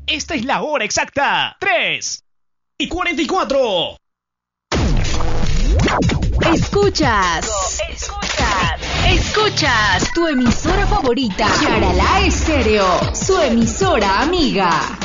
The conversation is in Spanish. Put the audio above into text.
Esta es la hora exacta. 3:44. Escuchas tu emisora favorita, Yaralá Estéreo, su emisora amiga.